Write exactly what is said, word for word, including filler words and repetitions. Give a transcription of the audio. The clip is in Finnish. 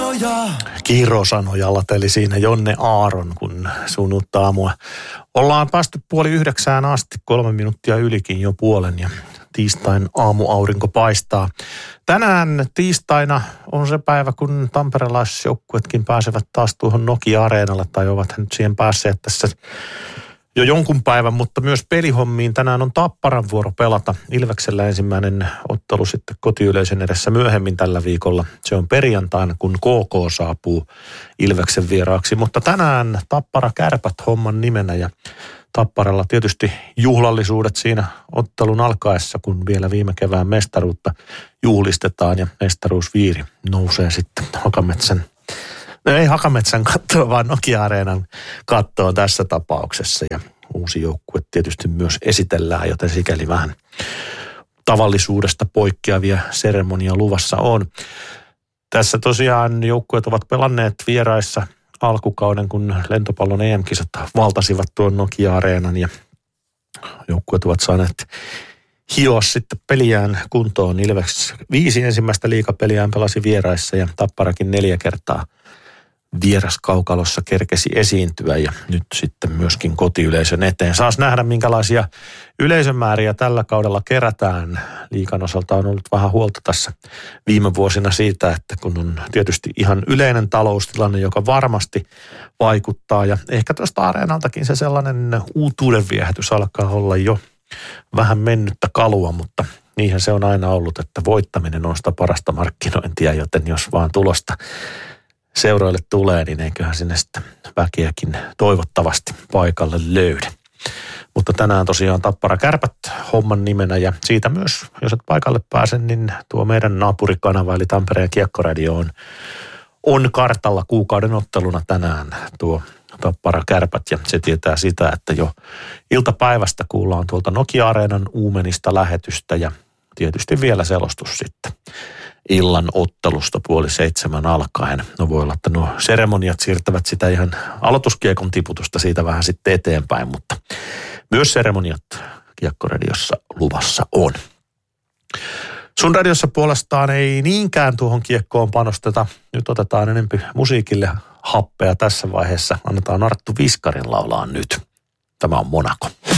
Kirosanoja lateli siinä Jonne Aaron, kun sunnuntai aamua. Ollaan päästy puoli yhdeksään asti, kolme minuuttia ylikin jo puolen ja tiistain aamuaurinko paistaa. Tänään tiistaina on se päivä, kun tamperelaisjoukkuetkin pääsevät taas tuohon Nokia-areenalle tai ovat nyt siihen päässeet tässä jo jonkun päivän, mutta myös pelihommiin. Tänään on Tapparan vuoro pelata. Ilveksellä ensimmäinen ottelu sitten kotiyleisön edessä myöhemmin tällä viikolla. Se on perjantaina, kun K K saapuu Ilveksen vieraaksi. Mutta tänään Tappara Kärpät homman nimenä ja Tapparalla tietysti juhlallisuudet siinä ottelun alkaessa, kun vielä viime kevään mestaruutta juhlistetaan ja mestaruusviiri nousee sitten Hakametsän. No ei Hakametsän kattoon, vaan Nokia-areenan kattoon tässä tapauksessa. Ja uusi joukkue tietysti myös esitellään, joten sikäli vähän tavallisuudesta poikkeavia seremonia luvassa on. Tässä tosiaan joukkueet ovat pelanneet vieraissa alkukauden, kun lentopallon E M-kisat valtasivat tuon Nokia-areenan ja joukkueet ovat saaneet hioa sitten peliään kuntoon. Ilves viisi ensimmäistä liigapeliään pelasi vieraissa ja Tapparakin neljä kertaa vieraskaukalossa kerkesi esiintyä ja nyt sitten myöskin kotiyleisön eteen. Saas nähdä, minkälaisia yleisömääriä tällä kaudella kerätään. Liigan osalta on ollut vähän huolta tässä viime vuosina siitä, että kun on tietysti ihan yleinen taloustilanne, joka varmasti vaikuttaa ja ehkä tuosta areenaltakin se sellainen uutuuden viehätys alkaa olla jo vähän mennyttä kalua, mutta niinhän se on aina ollut, että voittaminen on sitä parasta markkinointia, joten jos vaan tulosta seuroille tulee, niin eiköhän sinne sitten väkeäkin toivottavasti paikalle löydy. Mutta tänään tosiaan Tappara Kärpät homman nimenä ja siitä myös, jos et paikalle pääse, niin tuo meidän naapurikanava eli Tampereen Kiekkoradio on, on kartalla kuukauden otteluna tänään tuo Tappara Kärpät ja se tietää sitä, että jo iltapäivästä kuullaan tuolta Nokia-areenan uumenista lähetystä ja tietysti vielä selostus sitten illan ottelusta puoli seitsemän alkaen. No voi olla, että nuo seremoniat siirtävät sitä ihan aloituskiekon tiputusta siitä vähän sitten eteenpäin, mutta myös seremoniat Kiekkoradiossa luvassa on. Sun radiossa puolestaan ei niinkään tuohon kiekkoon panosteta. Nyt otetaan enempi musiikille happea tässä vaiheessa. Annetaan Arttu Viskarin laulaa nyt. Tämä on Monaco.